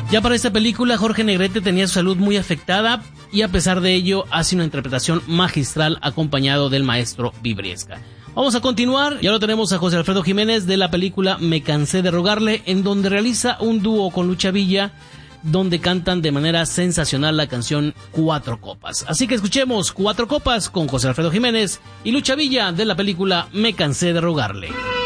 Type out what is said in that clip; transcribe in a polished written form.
Ya para esta película, Jorge Negrete tenía su salud muy afectada y a pesar de ello hace una interpretación magistral acompañado del maestro Vibriesca. Vamos a continuar y ahora tenemos a José Alfredo Jiménez de la película Me cansé de rogarle, en donde realiza un dúo con Lucha Villa, donde cantan de manera sensacional la canción Cuatro Copas. Así que escuchemos Cuatro Copas con José Alfredo Jiménez y Lucha Villa de la película Me cansé de rogarle.